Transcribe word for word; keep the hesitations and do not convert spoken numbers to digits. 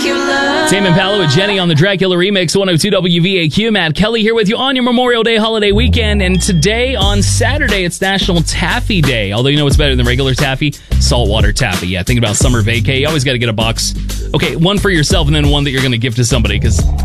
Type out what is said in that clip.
Dracula. Tame Impala with Jenny on the Dracula Remix, one oh two W V A Q. Matt Kelly here with you on your Memorial Day holiday weekend. And today, on Saturday, it's National Taffy Day. Although you know what's better than regular taffy? Saltwater taffy. Yeah, think about summer vacay. You always got to get a box. Okay, one for yourself and then one that you're going to give to somebody, because